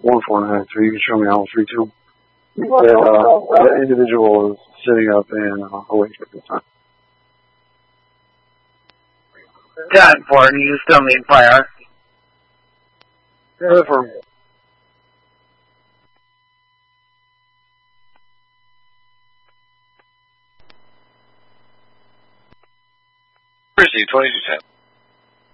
1493. You can show me all 3 2. That individual is sitting up and awake at this time. 10-4, do you still need fire? Yeah, affirm. Receive 2210.